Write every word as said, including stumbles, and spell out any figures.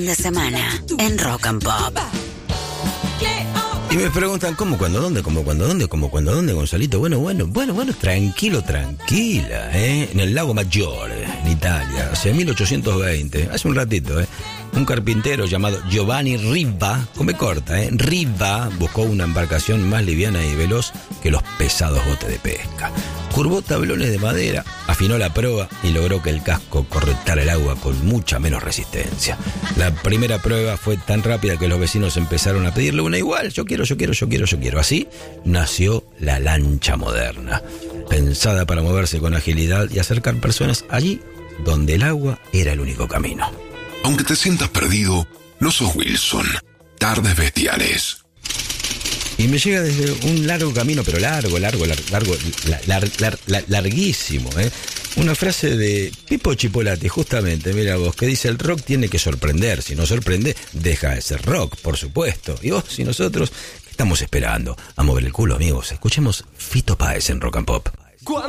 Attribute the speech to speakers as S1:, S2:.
S1: De semana en Rock and Pop.
S2: Y me preguntan, ¿cómo, cuándo, dónde, cómo, cuándo, dónde, cómo, cuándo, dónde, Gonzalito? Bueno, bueno, bueno, bueno, tranquilo, tranquila, ¿eh? En el Lago Maggiore, en Italia, hacia mil ochocientos veinte, hace un ratito, ¿eh? Un carpintero llamado Giovanni Riva, come corta, ¿eh? Riva buscó una embarcación más liviana y veloz que los pesados botes de pesca. Curvó tablones de madera, afinó la proa y logró que el casco corretara el agua con mucha menos resistencia. La primera prueba fue tan rápida que los vecinos empezaron a pedirle una igual. Yo quiero, yo quiero, yo quiero, yo quiero. Así nació la lancha moderna, pensada para moverse con agilidad y acercar personas allí donde el agua era el único camino.
S3: Aunque te sientas perdido, no sos Wilson. Tardes bestiales.
S2: Y me llega desde un largo camino, pero largo, largo, largo, largo lar, lar, lar, larguísimo, ¿eh? Una frase de Pipo Chipolati, justamente, mira vos, que dice: el rock tiene que sorprender. Si no sorprende, deja de ser rock, por supuesto. Y vos y nosotros, ¿qué estamos esperando? A mover el culo, amigos. Escuchemos Fito Páez en Rock and Pop.